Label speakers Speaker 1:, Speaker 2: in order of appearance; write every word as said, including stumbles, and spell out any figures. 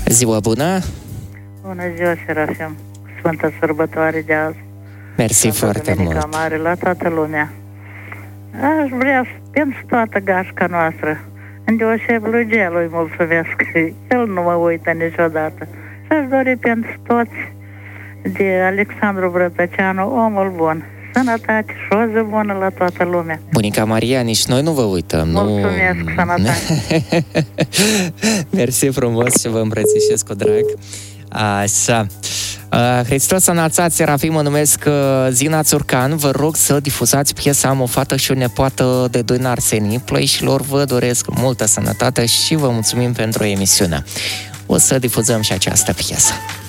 Speaker 1: Ziua bună!
Speaker 2: Bună ziua, Serafim! Sfântă sărbătoare de azi.
Speaker 1: Mersi
Speaker 2: Sfântă
Speaker 1: foarte
Speaker 2: Duminica
Speaker 1: mult!
Speaker 2: Mare la toată lumea. Aș vrea pentru toată gașca noastră, îndeoseb lui Gelu îi mulțumesc, el nu mă uită niciodată. Și aș dori pentru toți de Alexandru Brătăceanu, omul bun. Sănătate și o zi bună la toată lumea.
Speaker 1: Bunica Maria, nici noi nu vă uităm.
Speaker 2: Mulțumesc,
Speaker 1: nu...
Speaker 2: sănătate.
Speaker 1: Mersi frumos și vă îmbrățișez cu drag. Așa. Uh, Hristos a înălțat, Serafim, mă numesc uh, Zina Țurcan. Vă rog să difuzați piesa Am o fată și o nepoată de doi Arsenii. Plăișilor, vă doresc multă sănătate și vă mulțumim pentru emisiune. O să difuzăm și această piesă.